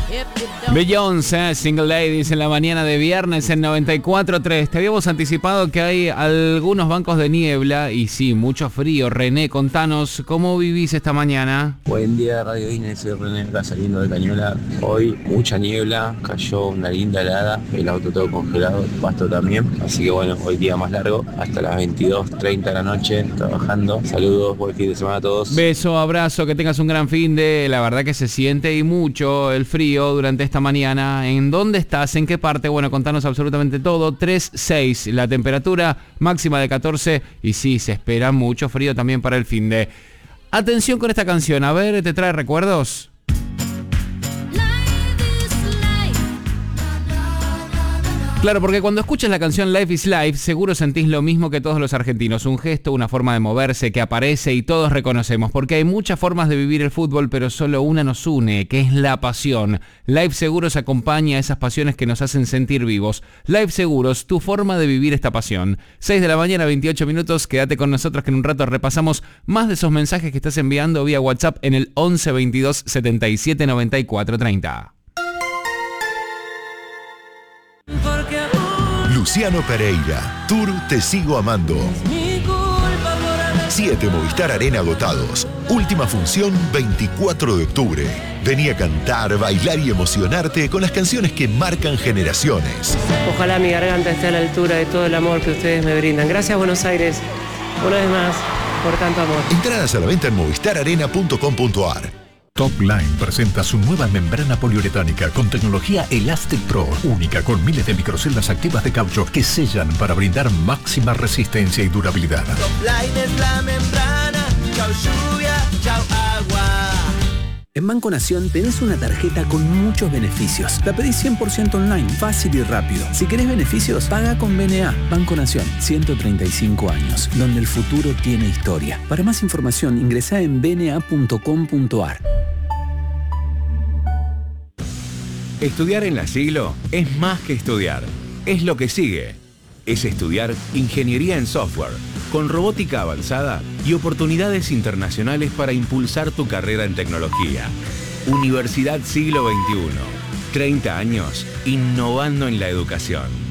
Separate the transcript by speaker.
Speaker 1: Beyoncé, Single Ladies en la mañana de viernes en 94.3. Te habíamos anticipado que hay algunos bancos de niebla y sí, mucho frío. René, contanos, ¿cómo vivís esta mañana?
Speaker 2: Buen día, Radio Disney, soy René, acá saliendo de Cañuelas. Hoy mucha niebla, cayó una linda helada, el auto todo congelado, el pasto también. Así que bueno, hoy día más largo, hasta las 22:30 de la noche, trabajando. Saludos, buen fin de semana a todos.
Speaker 1: Beso, abrazo, que tengas un gran fin de... La verdad que se siente y mucho el frío durante esta mañana. ¿En dónde estás? ¿En qué parte? Bueno, contanos absolutamente todo. 3-6, la temperatura máxima de 14 y sí, se espera mucho frío también para el fin de... Atención con esta canción, a ver, ¿te trae recuerdos? Claro, porque cuando escuchas la canción Life is Life, seguro sentís lo mismo que todos los argentinos. Un gesto, una forma de moverse que aparece y todos reconocemos. Porque hay muchas formas de vivir el fútbol, pero solo una nos une, que es la pasión. Life Seguros acompaña a esas pasiones que nos hacen sentir vivos. Life Seguros, tu forma de vivir esta pasión. 6 de la mañana, 28 minutos. Quédate con nosotros que en un rato repasamos más de esos mensajes que estás enviando vía WhatsApp en el 11 22 77 94 30.
Speaker 3: Luciano Pereira, Tour Te Sigo Amando. 7 Movistar Arena agotados. Última función 24 de octubre. Vení a cantar, bailar y emocionarte con las canciones que marcan generaciones.
Speaker 4: Ojalá mi garganta esté a la altura de todo el amor que ustedes me brindan. Gracias, Buenos Aires, una vez más, por tanto amor.
Speaker 3: Entradas a la venta en movistararena.com.ar.
Speaker 5: Topline presenta su nueva membrana poliuretánica con tecnología Elastic Pro, única con miles de microceldas activas de caucho que sellan para brindar máxima resistencia y durabilidad.
Speaker 6: Topline es la membrana, chau lluvia, chau agua.
Speaker 7: En Banco Nación tenés una tarjeta con muchos beneficios. La pedís 100% online, fácil y rápido. Si querés beneficios, paga con BNA. Banco Nación, 135 años, donde el futuro tiene historia. Para más información, ingresá en bna.com.ar.
Speaker 8: Estudiar en La Siglo es más que estudiar. Es lo que sigue. Es estudiar ingeniería en software, con robótica avanzada y oportunidades internacionales para impulsar tu carrera en tecnología. Universidad Siglo XXI. 30 años innovando en la educación.